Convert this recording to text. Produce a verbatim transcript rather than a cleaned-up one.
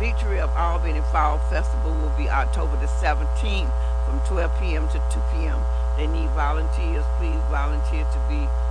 Victory of Albany Fall Festival will be October the seventeenth from twelve p m to two p m They need volunteers. Please volunteer to be